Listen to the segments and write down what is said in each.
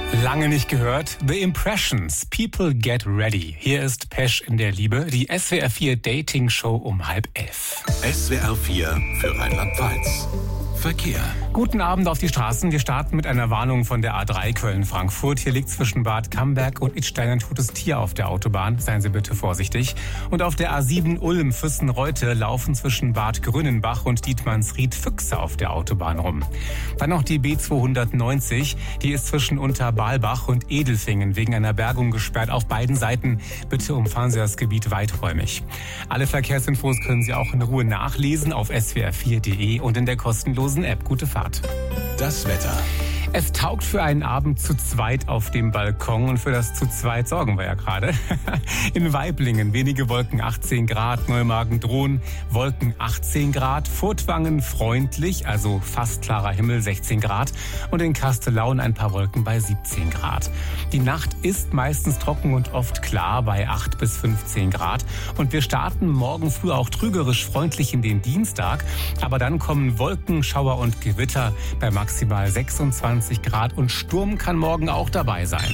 Lange nicht gehört. The Impressions. People get ready. Hier ist Pesch in der Liebe, die SWR 4 Dating Show um 10:30. SWR 4 für Rheinland-Pfalz. Verkehr. Guten Abend auf die Straßen. Wir starten mit einer Warnung von der A3 Köln-Frankfurt. Hier liegt zwischen Bad Camberg und Idstein ein totes Tier auf der Autobahn. Seien Sie bitte vorsichtig. Und auf der A7 Ulm-Füssen-Reute laufen zwischen Bad Grünenbach und Dietmannsried Füchse auf der Autobahn rum. Dann noch die B290. Die ist zwischen Unterbalbach und Edelfingen wegen einer Bergung gesperrt. Auf beiden Seiten bitte umfahren Sie das Gebiet weiträumig. Alle Verkehrsinfos können Sie auch in Ruhe nachlesen auf swr4.de und in der kostenlosen App. Gute Fahrt. Das Wetter. Es taugt für einen Abend zu zweit auf dem Balkon und für das zu zweit sorgen wir ja gerade. In Waiblingen wenige Wolken, 18 Grad, Neumagen-Drohn, Wolken 18 Grad, Furtwangen freundlich, also fast klarer Himmel, 16 Grad und in Kastellaun ein paar Wolken bei 17 Grad. Die Nacht ist meistens trocken und oft klar bei 8 bis 15 Grad und wir starten morgen früh auch trügerisch freundlich in den Dienstag, aber dann kommen Wolken, Schauer und Gewitter bei maximal 26 Grad und Sturm kann morgen auch dabei sein.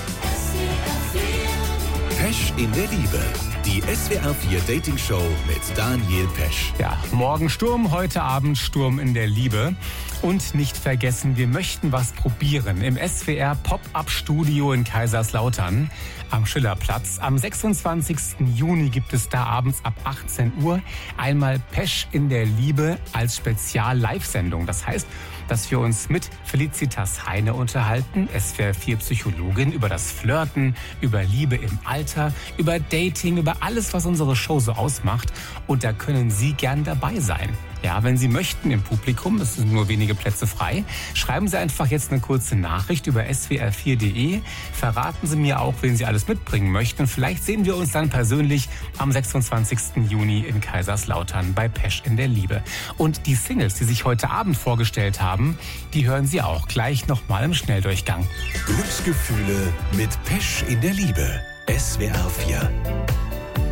Pesch in der Liebe. Die SWR 4 Dating Show mit Daniel Pesch. Ja, morgen Sturm, heute Abend Sturm in der Liebe. Und nicht vergessen, wir möchten was probieren im SWR Pop-Up-Studio in Kaiserslautern am Schillerplatz. Am 26. Juni gibt es da abends ab 18 Uhr einmal Pesch in der Liebe als Spezial-Live-Sendung. Das heißt, dass wir uns mit Felicitas Heine unterhalten, SWR 4 Psychologin, über das Flirten, über Liebe im Alter, über Dating, über alles, was unsere Show so ausmacht. Und da können Sie gern dabei sein. Ja, wenn Sie möchten im Publikum, es sind nur wenige Plätze frei, schreiben Sie einfach jetzt eine kurze Nachricht über swr4.de. Verraten Sie mir auch, wen Sie alles mitbringen möchten. Vielleicht sehen wir uns dann persönlich am 26. Juni in Kaiserslautern bei Pesch in der Liebe. Und die Singles, die sich heute Abend vorgestellt haben, die hören Sie auch gleich nochmal im Schnelldurchgang. Glücksgefühle mit Pesch in der Liebe. SWR 4.